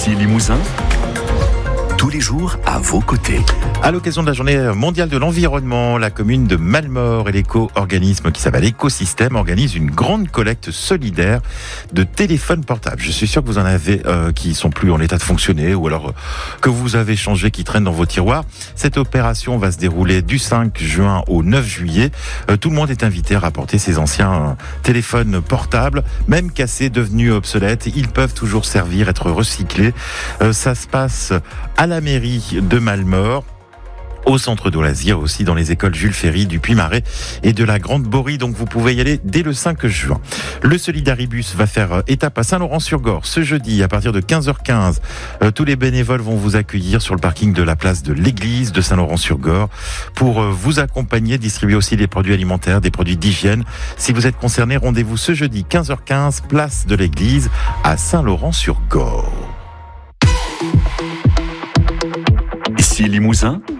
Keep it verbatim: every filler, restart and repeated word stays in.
Ici Limousin, tous les jours à vos côtés. À l'occasion de la journée mondiale de l'environnement, la commune de Mallemort et l'éco-organisme qui s'appelle Écosystème organise une grande collecte solidaire de téléphones portables. Je suis sûr que vous en avez euh, qui sont plus en état de fonctionner ou alors euh, que vous avez changé, qui traînent dans vos tiroirs. Cette opération va se dérouler du cinq juin au neuf juillet. Euh, tout le monde est invité à rapporter ses anciens euh, téléphones portables, même cassés, devenus obsolètes. Ils peuvent toujours servir, être recyclés. Euh, ça se passe à la mairie de Mallemort, au centre de loisirs aussi, dans les écoles Jules Ferry du Puy-Marais et de la Grande Borie. Donc vous pouvez y aller dès le cinq juin. Le Solidaribus va faire étape à Saint-Laurent-sur-Gorre ce jeudi à partir de quinze heures quinze. Euh, tous les bénévoles vont vous accueillir sur le parking de la place de l'église de Saint-Laurent-sur-Gorre pour euh, vous accompagner, distribuer aussi des produits alimentaires, des produits d'hygiène. Si vous êtes concerné, rendez-vous ce jeudi quinze heures quinze, place de l'église à Saint-Laurent-sur-Gorre. Ici Limousin,